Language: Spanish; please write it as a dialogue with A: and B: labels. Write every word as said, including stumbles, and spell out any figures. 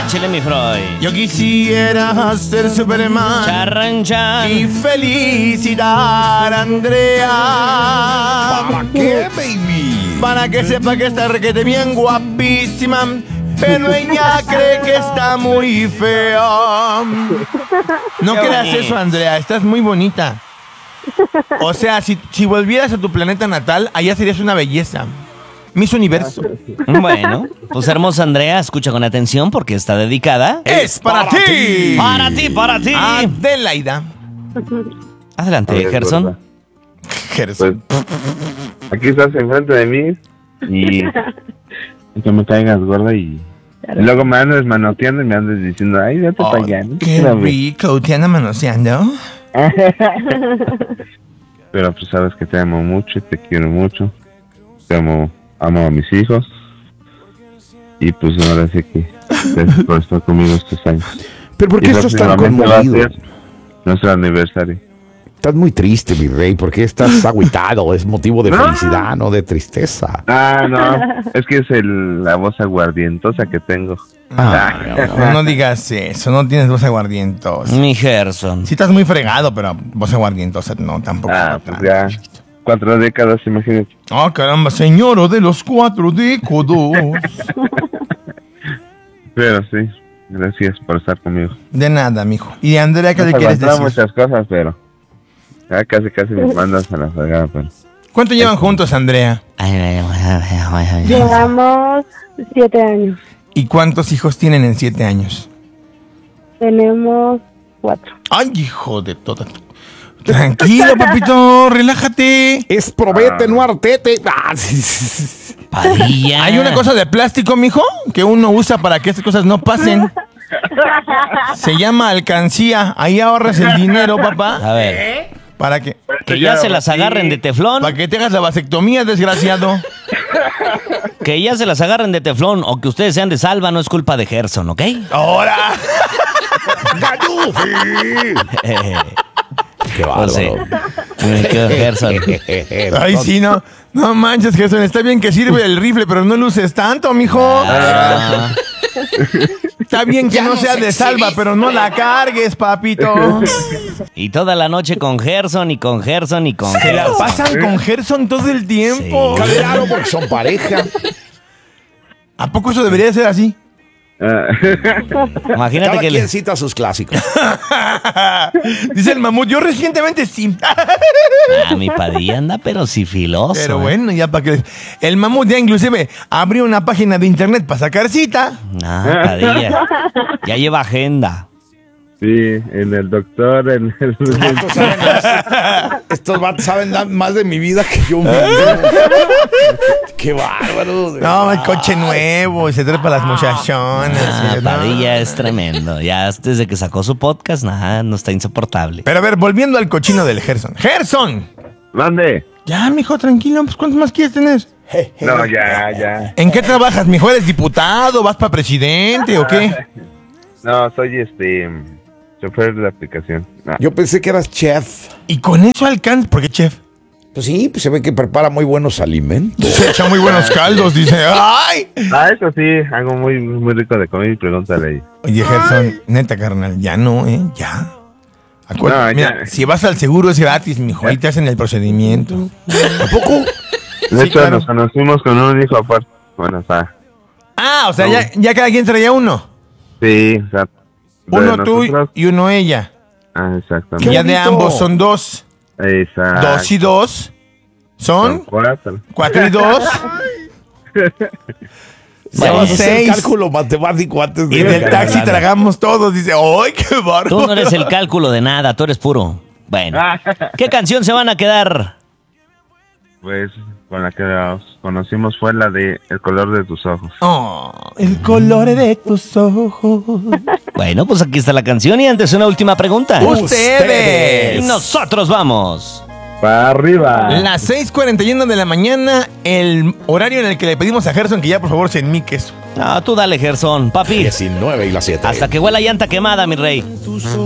A: Échale, mi Freud.
B: Yo quisiera ser Superman
A: Charranchan.
B: y felicitar a Andrea.
C: ¿Para qué, baby?
B: Para que sepa que está requete bien guapísima, pero ella cree que está muy fea. No
A: Qué
B: creas
A: bonito.
B: eso, Andrea, estás muy bonita. O sea, si, si volvieras a tu planeta natal, allá serías una belleza. Miss Universo.
A: Bueno, pues hermosa Andrea, escucha con atención porque está dedicada.
B: ¡Es para,
C: para
B: ti!
C: ti.
A: Para ti, para ti.
B: Adelaida.
A: Adelante,
D: A ver,
A: Gerson.
D: gorda.
B: Gerson.
D: Pues, aquí estás enfrente de mí y y que me caigas gorda y, y luego me andes manoteando y me andes diciendo, ay, vete para allá. ¿no?
B: ¡Qué rico! ¿Te anda manoseando?
D: Pero pues sabes que te amo mucho y te quiero mucho. Te amo, amo a mis hijos. Y pues ahora sí que gracias por estar conmigo estos años.
C: ¿Pero por qué
D: Y
C: estás tan
D: próximamente va a
C: conmovido?
D: ser nuestro aniversario.
C: Estás muy triste, mi rey. ¿Por qué estás agüitado? ¿Es motivo de
D: No.
C: felicidad, no de tristeza?
D: Ah, no, es que es el, la voz aguardientosa que tengo.
C: Ah,
B: No, no digas eso, no tienes voz aguardientosa.
A: Mi Gerson.
B: Sí estás muy fregado, pero voz aguardientosa no, tampoco.
D: Ah, pues ya cuatro décadas, imagínate.
B: Oh, caramba, señor de los cuatro décadas.
D: Pero sí, gracias por estar conmigo.
B: De nada, mijo. ¿Y de Andrea qué le
D: Nos
B: quieres
D: aguantamos
B: decir?
D: muchas cosas, pero ya casi casi me mandas a la fregada, pero
B: ¿Cuánto llevan juntos, Andrea?
A: Ay, ay, ay, ay, ay.
E: Llevamos siete años.
B: ¿Y cuántos hijos tienen en siete años?
E: Tenemos cuatro.
B: Ay, hijo de toda. Tranquilo, papito, relájate.
C: Es probete, no artete. Ah, sí, sí, sí.
A: Padilla.
B: Hay una cosa de plástico, mijo, que uno usa para que estas cosas no pasen. Se llama alcancía. Ahí ahorras el dinero, papá.
A: A ver,
B: ¿Para qué?
A: que ya se las agarren de teflón.
B: Para que te hagas la vasectomía, desgraciado.
A: Que ya se las agarren de teflón o que ustedes sean de salva no es culpa de Gerson, ¿ok?
B: ¡Ahora!
C: ¡Gallufi! ¡Qué
A: Pues sí.
C: bárbaro!
A: Me quedo Gerson.
B: Ay, sí, no. No manches, Gerson. Está bien que sirve el rifle, pero no luces tanto, mijo.
A: Ah,
B: Está bien que no sea de salva, pero no la cargues, papito.
A: y toda la noche con Gerson y con Gerson y con
B: Se la
A: Gerson.
B: pasan con Gerson todo el tiempo.
A: Sí.
C: Claro, porque son pareja.
B: ¿A poco eso debería ser así?
D: ah,
A: Imagínate
C: Cada
A: que
C: quien
A: le...
C: cita sus clásicos.
B: Dice el mamut, yo recientemente sí.
A: Ah, mi Padilla anda pero sifiloso.
B: Pero
A: ¿eh?
B: bueno, ya para que... El mamut ya inclusive abrió una página de internet para sacar cita.
A: Ah, Padilla. Ya lleva agenda.
D: sí, en el doctor, en el
C: Estos, saben más- estos vatos saben da- más de mi vida que yo mismo. ¡Qué bárbaro! de
B: No, el
C: verdad.
B: coche nuevo y se trepa las muchachonas.
A: Ah,
B: ¿no?
A: Padilla es tremendo. Ya desde que sacó su podcast, nada, no está insoportable.
B: Pero a ver, volviendo al cochino del Gerson. ¡Gerson!
D: ¿Dónde?
B: Ya, mijo, tranquilo. Pues, ¿cuántos más quieres tener?
D: No, ya, ya.
B: ¿En qué trabajas, mijo? ¿Eres diputado? ¿Vas para presidente o qué?
D: No, soy este chofer de la aplicación. No.
C: Yo pensé que eras chef.
B: Y con eso alcanza... ¿Por qué, chef?
C: Pues sí, pues se ve que prepara muy buenos alimentos.
B: Se echa muy buenos caldos, dice. ¡Ay!
D: Ah, eso sí, algo muy muy rico de comer y pregúntale ahí.
B: Oye, Gerson, neta, carnal, ya no, ¿eh? Ya. Acuérdate,
D: No,
B: mira,
D: ya.
B: si vas al seguro es gratis, mijo. Ahí te hacen el procedimiento.
C: ¿A poco?
D: De
B: Sí,
D: hecho,
B: claro.
D: nos conocimos con un hijo aparte. Bueno, o sea,
B: Ah, o sea,
D: No.
B: ya, ya cada quien traía uno.
D: sí, o sea. de
B: Uno tú
D: nosotros-
B: y uno ella.
D: Ah,
B: Y
D: exactamente.
B: ya de
C: bonito.
B: ambos son dos.
D: Exacto.
B: Dos y dos
D: Son
B: son
D: cuatro.
B: cuatro y dos.
C: Ya
B: Son
C: vas a hacer
B: seis.
C: cálculo matemático antes de...
B: Y del taxi tragamos todos. Dice, ¡ay, qué bárbaro!
A: Tú no eres el cálculo de nada, tú eres puro. Bueno, ¿qué canción se van a quedar?
D: Pues con la que nos conocimos fue la de El color de tus ojos.
B: Oh, el color de tus ojos.
A: Bueno, pues aquí está la canción y antes una última pregunta.
B: Ustedes.
A: Y nosotros vamos.
D: Para arriba.
B: Las seis cuarenta y uno de la mañana, el horario en el que le pedimos a Gerson que ya por favor se enmique eso.
A: Ah, tú dale, Gerson, papi.
C: diecinueve y las siete.
A: Hasta que huela llanta quemada, mi rey.